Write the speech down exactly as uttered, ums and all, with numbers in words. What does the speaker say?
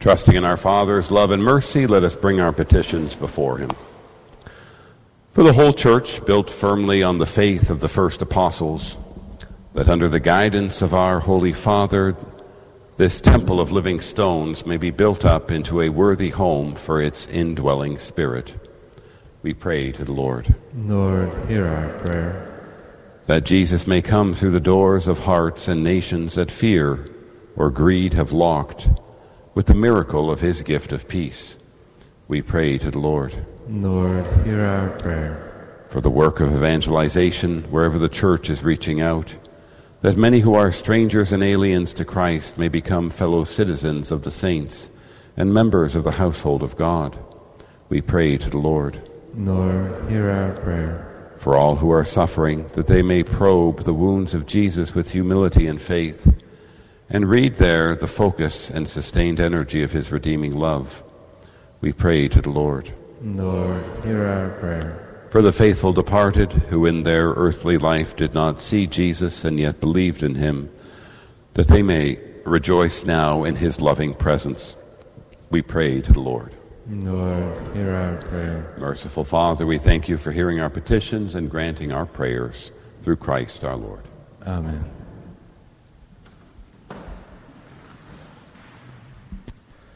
Trusting in our Father's love and mercy, let us bring our petitions before him. For the whole church, built firmly on the faith of the first apostles, that under the guidance of our Holy Father, this temple of living stones may be built up into a worthy home for its indwelling Spirit. We pray to the Lord. Lord, hear our prayer. That Jesus may come through the doors of hearts and nations that fear or greed have locked, with the miracle of his gift of peace. We pray to the Lord. Lord, hear our prayer. For the work of evangelization, wherever the church is reaching out, that many who are strangers and aliens to Christ may become fellow citizens of the saints and members of the household of God. We pray to the Lord. Lord, hear our prayer. For all who are suffering, that they may probe the wounds of Jesus with humility and faith, and read there the focus and sustained energy of his redeeming love. We pray to the Lord. Lord, hear our prayer. For the faithful departed, who in their earthly life did not see Jesus and yet believed in him, that they may rejoice now in his loving presence. We pray to the Lord. Lord, hear our prayer. Merciful Father, we thank you for hearing our petitions and granting our prayers through Christ our Lord. Amen.